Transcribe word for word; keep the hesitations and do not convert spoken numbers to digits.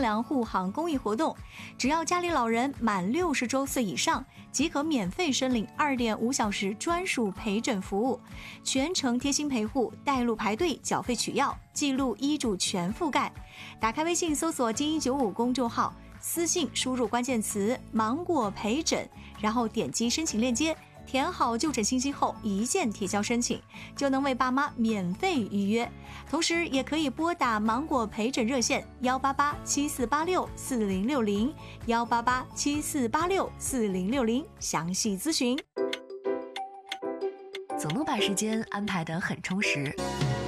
良护航公益活动，只要家里老人满六十周岁以上，即可免费申领 二点五小时专属陪诊服务，全程贴心陪护，带路排队缴费取药，记录医嘱全覆盖。打开微信搜索金一九五公众号，私信输入关键词芒果陪诊，然后点击申请链接，填好就诊信息后一键提交申请，就能为爸妈免费预约。同时也可以拨打芒果陪诊热线幺八八七四八六四零六零幺八八七四八六四零六零详细咨询。 总能把时间安排得很充实。